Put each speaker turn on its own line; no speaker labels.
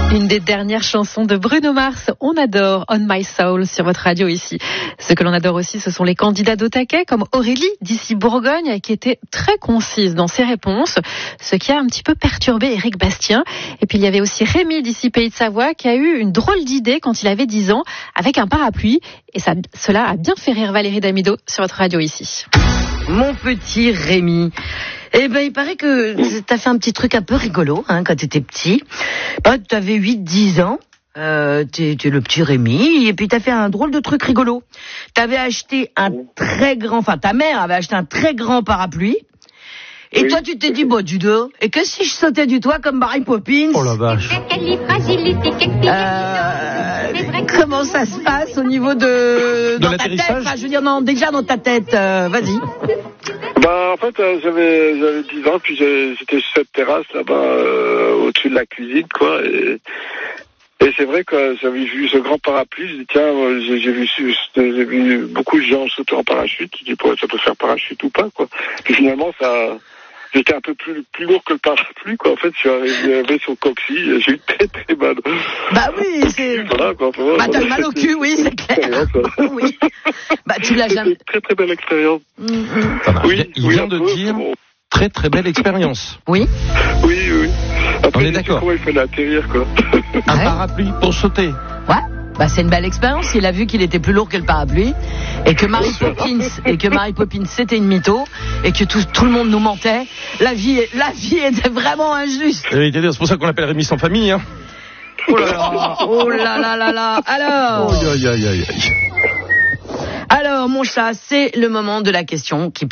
Une des dernières chansons de Bruno Mars, on adore On My Soul sur votre radio ici. Ce que l'on adore aussi, ce sont les candidats d'au taquet comme Aurélie d'ici Bourgogne qui était très concise dans ses réponses, ce qui a un petit peu perturbé Éric Bastien. Et puis il y avait aussi Rémi d'ici Pays de Savoie qui a eu une drôle d'idée quand il avait 10 ans avec un parapluie. Et cela a bien fait rire Valérie Damido sur votre radio ici.
Mon petit Rémi. Eh ben, il paraît que t'as fait un petit truc un peu rigolo, quand t'étais petit. T'avais 8-10 ans. T'es le petit Rémi, et puis t'as fait un drôle de truc rigolo. T'avais acheté ta mère avait acheté un très grand parapluie. Et toi, tu t'es dit, du dos. Et que si je sautais du toit comme Mary Poppins?
Oh la vache.
Comment ça se passe au niveau de dans ta tête? Enfin, je veux dire, non, déjà dans ta tête. Vas-y.
En fait, j'avais 10 ans, puis j'étais sur cette terrasse là-bas, au-dessus de la cuisine, quoi. Et c'est vrai que j'avais vu ce grand parapluie. Je dis tiens, j'ai vu beaucoup de gens sauter en parachute. Je dis ça peut faire parachute ou pas, quoi. Puis finalement, j'étais un peu plus lourd que le parapluie, quoi. En fait, je suis arrivé sur le coccyx, j'ai eu très très mal.
Oui, c'est...
Voilà, quoi.
T'as mal au cul, oui, c'est clair. Oui. Tu l'as jamais...
Très très belle expérience.
Oui, il vient de dire très très belle expérience.
Oui.
Oui. Après,
on est d'accord.
Comment il fallait atterrir, quoi.
Un parapluie pour sauter.
Ouais. C'est une belle expérience. Il a vu qu'il était plus lourd que le parapluie et que Mary Poppins c'était une mytho et que tout le monde nous mentait. La vie était vraiment injuste.
C'est pour ça qu'on l'appelle Rémi sans famille.
Oh là là. Alors.
Aïe.
Alors mon chat, c'est le moment de la question qui